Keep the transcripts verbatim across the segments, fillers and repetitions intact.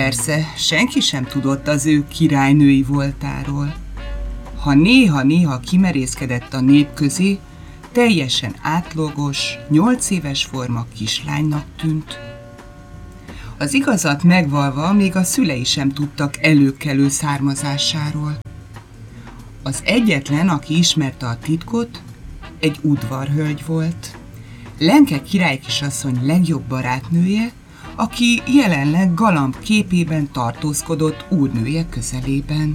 persze, senki sem tudott az ő királynői voltáról. Ha néha-néha kimerészkedett a nép közé, teljesen átlagos, nyolc éves forma kislánynak tűnt. Az igazat megvalva még a szülei sem tudtak előkelő származásáról. Az egyetlen, aki ismerte a titkot, egy udvarhölgy volt. Lenke királykisasszony legjobb barátnője, aki jelenleg galamb képében tartózkodott úrnője közelében.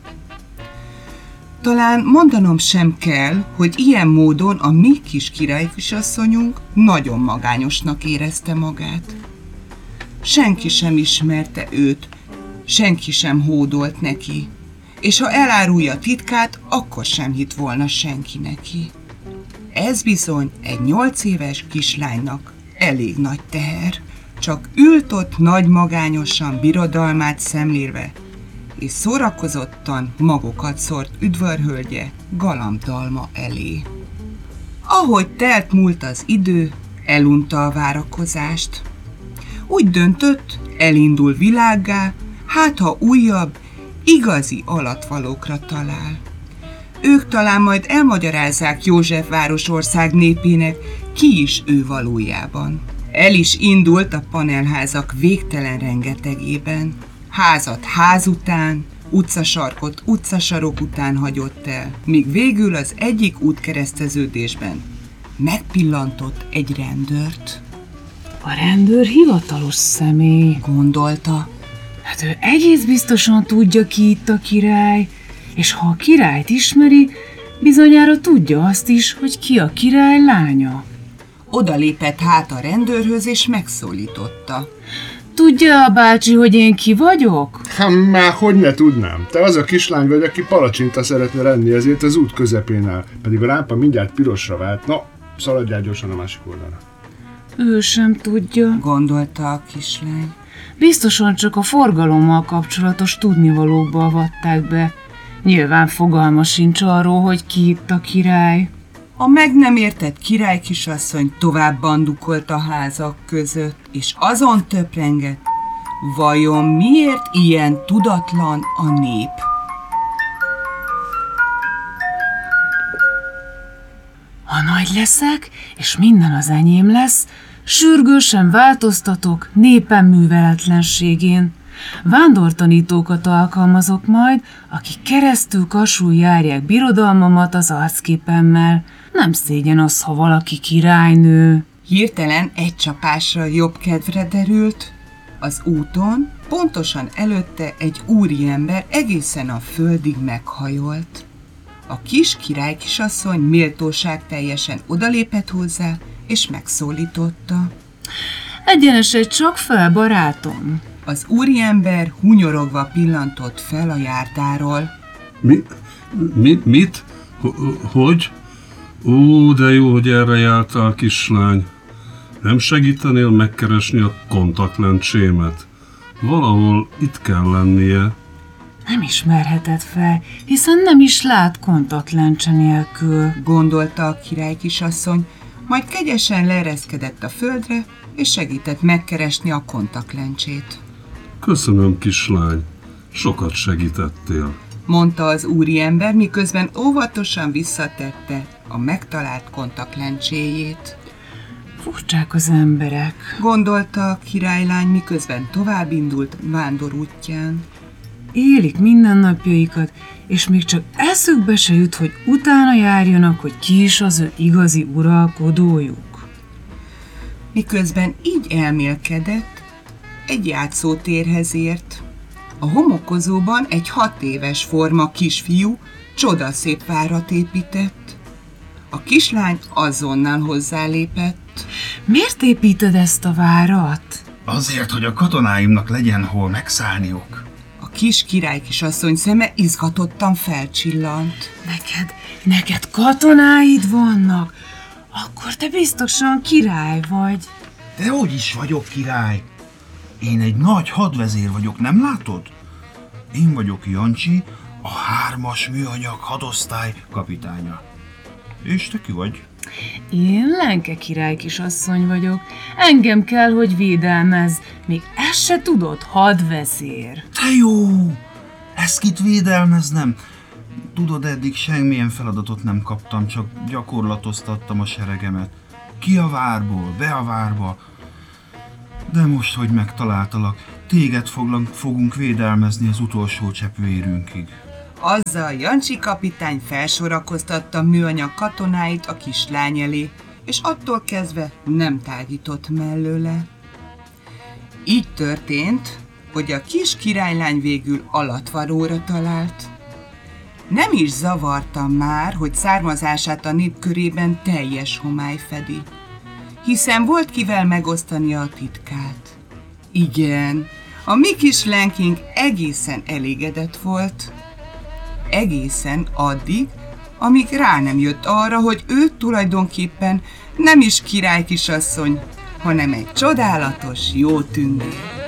Talán mondanom sem kell, hogy ilyen módon a mi kis királykisasszonyunk nagyon magányosnak érezte magát. Senki sem ismerte őt, senki sem hódolt neki, és ha elárulja titkát, akkor sem hitt volna senki neki. Ez bizony egy nyolc éves kislánynak elég nagy teher. Csak ült ott nagy magányosan birodalmát szemlélve, és szórakozottan magokat szórt udvarhölgye galambdalma elé. Ahogy telt múlt az idő, elunta a várakozást. Úgy döntött, elindul világgá, hát ha újabb, igazi alatvalókra talál. Ők talán majd elmagyarázzák Józsefváros ország népének, ki is ő valójában. El is indult a panelházak végtelen rengetegében. Házat ház után, utcasarkot utcasarok után hagyott el, míg végül az egyik útkereszteződésben megpillantott egy rendőrt. A rendőr hivatalos személy, gondolta. Hát ő egész biztosan tudja, ki itt a király, és ha a királyt ismeri, bizonyára tudja azt is, hogy ki a király lánya. Oda lépett hát a rendőrhöz, és megszólította. Tudja a bácsi, hogy én ki vagyok? Hát már hogy ne tudnám. Te az a kislány vagy, aki palacsinta szeretne lenni, ezért az út közepén áll. Pedig a lámpa mindjárt pirosra vált. Na, szaladjál gyorsan a másik oldalra. Ő sem tudja, gondolta a kislány. Biztosan csak a forgalommal kapcsolatos tudnivalókba avatták be. Nyilván fogalma sincs arról, hogy ki itt a király. A meg nem értett királykisasszony tovább bandukolt a házak között, és azon töprengett, vajon miért ilyen tudatlan a nép? Ha nagy leszek, és minden az enyém lesz, sürgősen változtatok népem műveletlenségén. Vándortanítókat alkalmazok majd, akik keresztül kasul járják birodalmamat az arcképemmel. Nem szégyen az, ha valaki királynő. Hirtelen egy csapásra jobb kedvre derült. Az úton, pontosan előtte egy úriember egészen a földig meghajolt. A kis királykisasszony méltóság teljesen odalépett hozzá, és megszólította. Egyenesedj csak fel, barátom! Az úriember hunyorogva pillantott fel a járdáról. Mi? Mi? Mit? Hogy? Ó, de jó, hogy erre jártál, kislány. Nem segítenél megkeresni a kontaktlencsémet? Valahol itt kell lennie. Nem ismerheted fel, hiszen nem is lát kontaktlencse nélkül, gondolta a királykisasszony, majd kegyesen leereszkedett a földre, és segített megkeresni a kontaktlencsét. Köszönöm, kislány, sokat segítettél, mondta az úriember, miközben óvatosan visszatette a megtalált kontaktlencséjét. Furcsák az emberek, gondolta a királylány, miközben tovább indult vándorútján. Élik mindennapjaikat, és még csak eszükbe se jut, hogy utána járjanak, hogy ki is az ő igazi uralkodójuk. Miközben így elmélkedett, egy játszótérhez ért. A homokozóban egy hat éves forma kisfiú csodaszép várat épített. A kislány azonnal hozzálépett. Miért építed ezt a várat? Azért, hogy a katonáimnak legyen hol megszállniuk. A kis királykisasszony szeme izgatottan felcsillant. Neked, neked katonáid vannak? Akkor te biztosan király vagy. Dehogy is vagyok király. Én egy nagy hadvezér vagyok, nem látod? Én vagyok Jancsi, a hármas műanyag hadosztály kapitánya. És te ki vagy? Én Lenke király kisasszony vagyok. Engem kell, hogy védelmezz. Még ezt se tudod, hadvezér. Te jó! Ezt kit védelmeznem? Tudod, eddig semmilyen feladatot nem kaptam, csak gyakorlatoztattam a seregemet. Ki a várból, be a várba. De most, hogy megtaláltalak, téged foglak, fogunk védelmezni az utolsó csepp vérünkig. Azzal Jancsi kapitány felsorakoztatta műanyag katonáit a kislány elé, és attól kezdve nem tágított mellőle. Így történt, hogy a kis királylány végül alatvaróra talált. Nem is zavarta már, hogy származását a nép körében teljes homály fedi, hiszen volt kivel megosztani a titkát. Igen, a mi kis Lenkénk egészen elégedett volt, egészen addig, amíg rá nem jött arra, hogy ő tulajdonképpen nem is királykisasszony, hanem egy csodálatos jó tündér.